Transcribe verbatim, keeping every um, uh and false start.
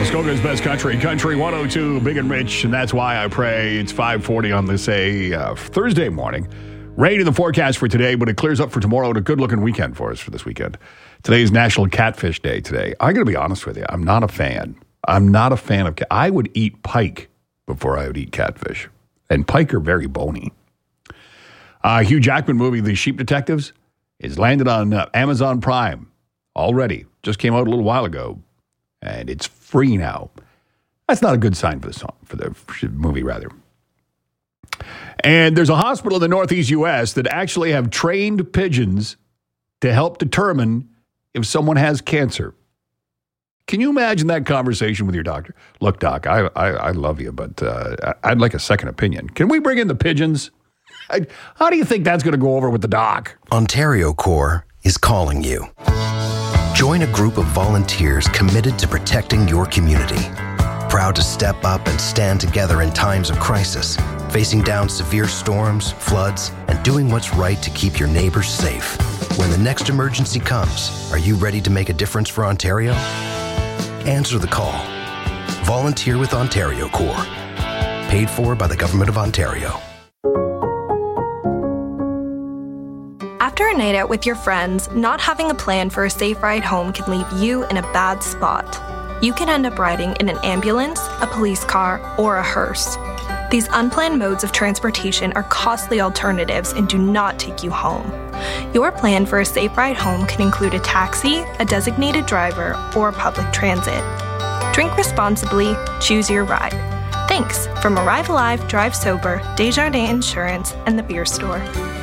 Muskoka's Best Country, Country one oh two, Big and Rich, and that's why I pray. It's five forty on this a uh, Thursday morning. Rain in the forecast for today, but it clears up for tomorrow and a good-looking weekend for us for this weekend. Today is National Catfish Day today. I'm going to be honest with you. I'm not a fan. I'm not a fan of cat. I would eat pike before I would eat catfish. And pike are very bony. Uh, Hugh Jackman movie, The Sheep Detectives, is landed on uh, Amazon Prime already. Just came out a little while ago. And it's free now. That's not a good sign for the song, for the movie, rather. And there's a hospital in the Northeast U S that actually have trained pigeons to help determine if someone has cancer. Can you imagine that conversation with your doctor? Look, doc, I I, I love you, but uh, I'd like a second opinion. Can we bring in the pigeons? I, how do you think that's going to go over with the doc? Ontario Corps is calling you. Join a group of volunteers committed to protecting your community. Proud to step up and stand together in times of crisis, facing down severe storms, floods, and doing what's right to keep your neighbors safe. When the next emergency comes, are you ready to make a difference for Ontario? Answer the call. Volunteer with Ontario Corps. Paid for by the Government of Ontario. After a night out with your friends, not having a plan for a safe ride home can leave you in a bad spot. You can end up riding in an ambulance, a police car, or a hearse. These unplanned modes of transportation are costly alternatives and do not take you home. Your plan for a safe ride home can include a taxi, a designated driver, or public transit. Drink responsibly, choose your ride. Thanks from Arrive Alive, Drive Sober, Desjardins Insurance, and the Beer Store.